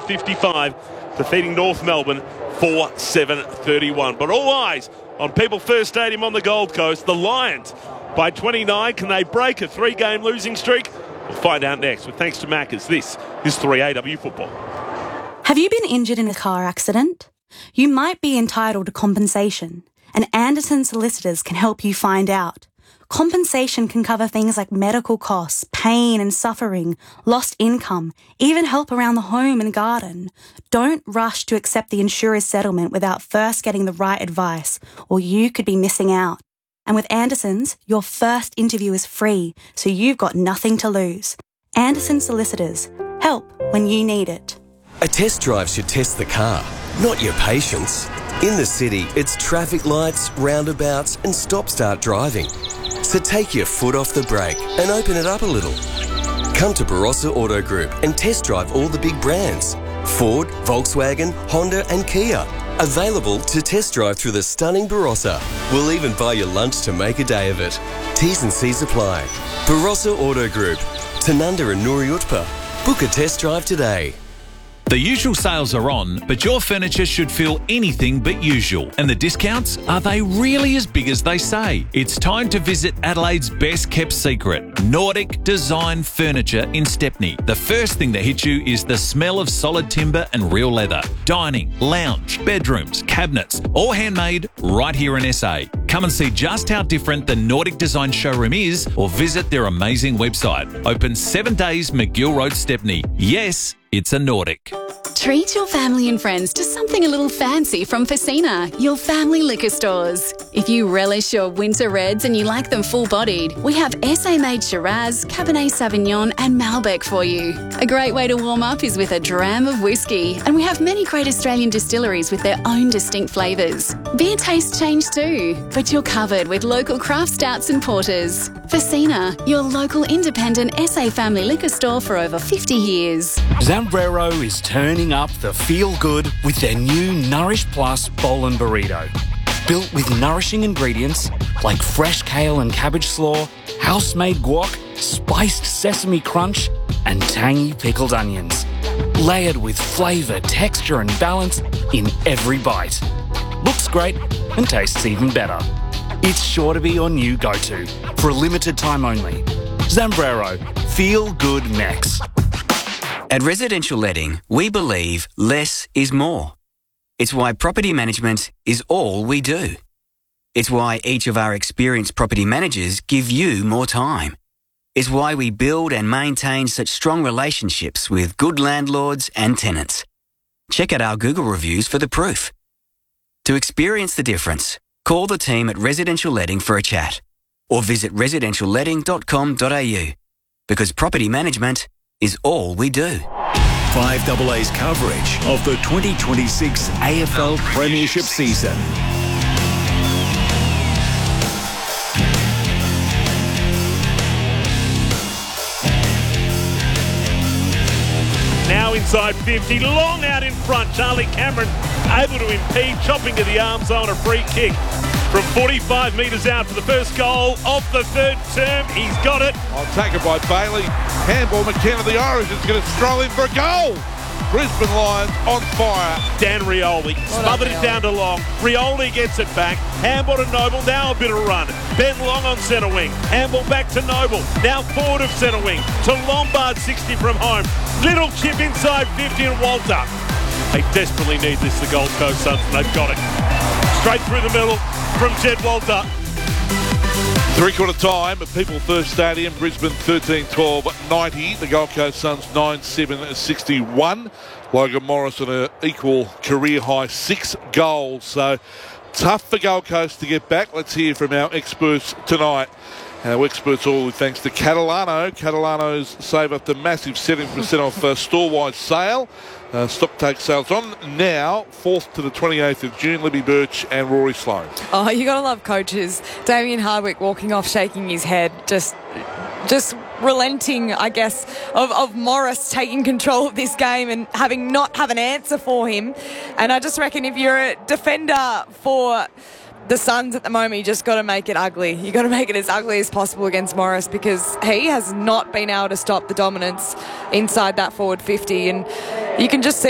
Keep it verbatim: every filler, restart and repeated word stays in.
fifty-five, defeating North Melbourne four seven thirty-one. But all eyes on People First Stadium on the Gold Coast. The Lions by twenty-nine. Can they break a three-game losing streak? We'll find out next. With thanks to Maccas, this is three A W Football. Have you been injured in a car accident? You might be entitled to compensation, and Anderson Solicitors can help you find out. Compensation can cover things like medical costs, pain and suffering, lost income, even help around the home and garden. Don't rush to accept the insurer's settlement without first getting the right advice, or you could be missing out. And with Anderson's, your first interview is free, so you've got nothing to lose. Anderson Solicitors. Help when you need it. A test drive should test the car, not your patience. In the city, it's traffic lights, roundabouts and stop-start driving. So take your foot off the brake and open it up a little. Come to Barossa Auto Group and test drive all the big brands. Ford, Volkswagen, Honda and Kia. Available to test drive through the stunning Barossa. We'll even buy you lunch to make a day of it. T's and C's apply. Barossa Auto Group. Tanunda and Nuri Utpa. Book a test drive today. The usual sales are on, but your furniture should feel anything but usual. And the discounts, are they really as big as they say? It's time to visit Adelaide's best kept secret, Nordic Design Furniture in Stepney. The first thing that hits you is the smell of solid timber and real leather. Dining, lounge, bedrooms, cabinets, all handmade right here in S A. Come and see just how different the Nordic Design showroom is, or visit their amazing website. Open seven days, McGill Road, Stepney. Yes, it's a Nordic. Treat your family and friends to something a little fancy from Facina, your family liquor stores. If you relish your winter reds and you like them full-bodied, we have S A-made Shiraz, Cabernet Sauvignon and Malbec for you. A great way to warm up is with a dram of whiskey, and we have many great Australian distilleries with their own distinct flavours. Beer tastes change too, but you're covered with local craft stouts and porters. Facina, your local independent S A family liquor store for over fifty years. Zambrero is turning up the feel-good with their new Nourish Plus Bowl and Burrito. Built with nourishing ingredients like fresh kale and cabbage slaw, house-made guac, spiced sesame crunch and tangy pickled onions. Layered with flavour, texture and balance in every bite. Looks great and tastes even better. It's sure to be your new go-to for a limited time only. Zambrero, feel good Mex. At Residential Letting, we believe less is more. It's why property management is all we do. It's why each of our experienced property managers give you more time. It's why we build and maintain such strong relationships with good landlords and tenants. Check out our Google reviews for the proof. To experience the difference, call the team at Residential Letting for a chat or visit residential letting dot com dot a u, because property management is all we do. five A A's coverage of the twenty twenty-six A F L Premiership season. Now inside fifty, long out in front. Charlie Cameron able to impede, chopping to the arm zone, a free kick from forty-five metres out for the first goal of the third term. He's got it. I'll take it by Bailey. Handball, McKenna, the Irish is going to stroll in for a goal. Brisbane Lions on fire. Dan Rioli smothered it down to Long. Rioli gets it back. Handball to Noble. Now a bit of run. Ben Long on centre wing. Handball back to Noble. Now forward of centre wing to Lombard, sixty from home. Little chip inside fifty and Walter. They desperately need this, the Gold Coast Suns, and they've got it. Straight through the middle from Jed Walter. Three-quarter time at People First Stadium, Brisbane thirteen twelve ninety. The Gold Coast Suns nine seven sixty-one. Logan Morris on an equal career-high six goals. So tough for Gold Coast to get back. Let's hear from our experts tonight. Our experts all with thanks to Catalano. Catalano's save up to massive seventy percent off uh, store-wide sale. Uh, stock take sales on now, fourth to the twenty-eighth of June. Libby Birch and Rory Sloane. Oh, you got to love coaches. Damien Hardwick walking off, shaking his head, just just relenting, I guess, of, of Morris taking control of this game and having not have an answer for him. And I just reckon if you're a defender for the Suns at the moment, you just got to make it ugly. You got to make it as ugly as possible against Morris, because he has not been able to stop the dominance inside that forward fifty, and you can just see